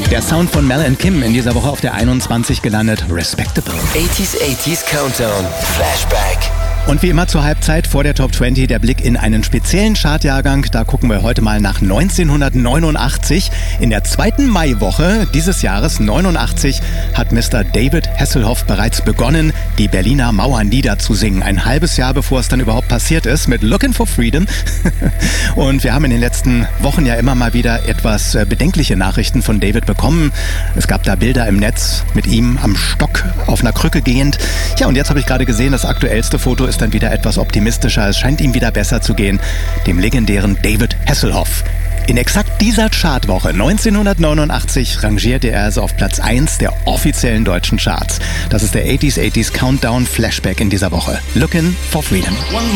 Der Sound von Mel and Kim in dieser Woche auf der 21 gelandet. Respectable. 80s Countdown. Flashback. Und wie immer zur Halbzeit vor der Top 20 der Blick in einen speziellen Chartjahrgang. Da gucken wir heute mal nach 1989. In der zweiten Maiwoche dieses Jahres 89 hat Mr. David Hasselhoff bereits begonnen, die Berliner Mauer niederzusingen. Ein halbes Jahr bevor es dann überhaupt passiert ist mit Looking for Freedom. Und wir haben in den letzten Wochen ja immer mal wieder etwas bedenkliche Nachrichten von David bekommen. Es gab da Bilder im Netz mit ihm am Stock auf einer Krücke gehend. Ja, und jetzt habe ich gerade gesehen, das aktuellste Foto ist dann wieder etwas optimistischer. Es scheint ihm wieder besser zu gehen, dem legendären David Hasselhoff. In exakt dieser Chartwoche 1989 rangierte er also auf Platz 1 der offiziellen deutschen Charts. Das ist der 80s Countdown Flashback in dieser Woche. Looking for Freedom.